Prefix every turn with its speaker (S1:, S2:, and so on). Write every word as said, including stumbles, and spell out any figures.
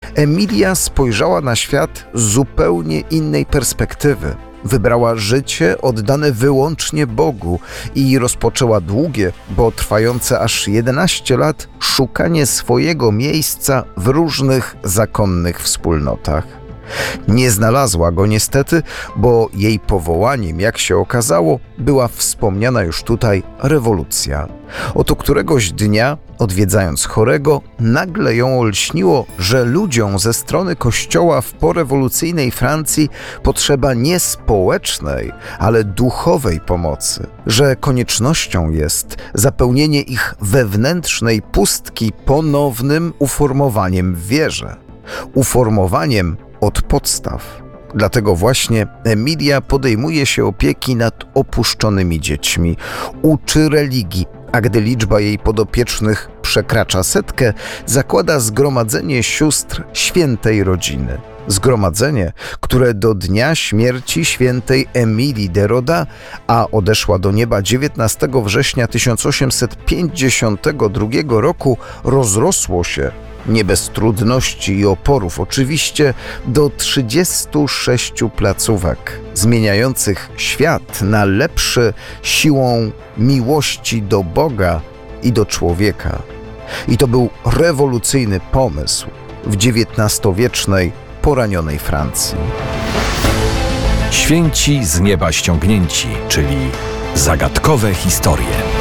S1: Emilia spojrzała na świat z zupełnie innej perspektywy. Wybrała życie oddane wyłącznie Bogu i rozpoczęła długie, bo trwające aż jedenaście lat, szukanie swojego miejsca w różnych zakonnych wspólnotach. Nie znalazła go niestety, bo jej powołaniem, jak się okazało, była wspomniana już tutaj rewolucja. Oto któregoś dnia, odwiedzając chorego, nagle ją olśniło, że ludziom ze strony kościoła w porewolucyjnej Francji potrzeba nie społecznej, ale duchowej pomocy, że koniecznością jest zapełnienie ich wewnętrznej pustki ponownym uformowaniem w wierze. Uformowaniem od podstaw. Dlatego właśnie Emilia podejmuje się opieki nad opuszczonymi dziećmi, uczy religii, a gdy liczba jej podopiecznych przekracza setkę, zakłada zgromadzenie sióstr świętej rodziny. Zgromadzenie, które do dnia śmierci świętej Emilii de Roda, a odeszła do nieba dziewiętnastego września tysiąc osiemset pięćdziesiątego drugiego roku, rozrosło się, nie bez trudności i oporów oczywiście, do trzydziestu sześciu placówek, zmieniających świat na lepszy siłą miłości do Boga i do człowieka. I to był rewolucyjny pomysł w dziewiętnastowiecznej, poranionej Francji.
S2: Święci z nieba ściągnięci, czyli zagadkowe historie.